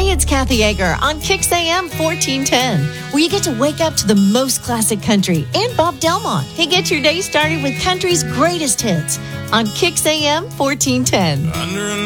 Hey, it's Kathy Yeager on Kix AM 1410, where you get to wake up to the most classic country and Bob Delmont. Hey, get your day started with country's greatest hits on Kix AM 1410.